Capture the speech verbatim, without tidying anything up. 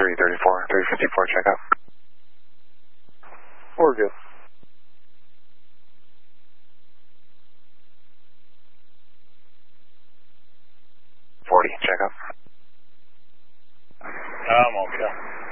three thirty-four, three fifty-four, check out. We're good. forty, check out. I'm okay.